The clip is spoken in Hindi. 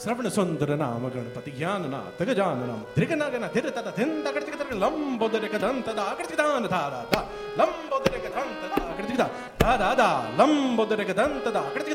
श्रवण सुंदर नाम गणपति ज्ञाननाथ गजाननम धृगनागन धीरतद धिंद अकृतिक लंबोदरिक दंतद अकृतिदान धारा दा लंबोदरिक दंतद अकृतिदा दा दा दा लंबोदरिक दंतद अकृतिक